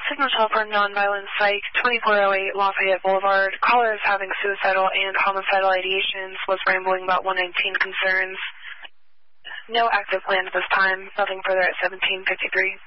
Signature for Nonviolent Psych, 2408 Lafayette Boulevard. Caller is having suicidal and homicidal ideations, was rambling about 119 concerns. No active plans this time. Nothing further at 1753.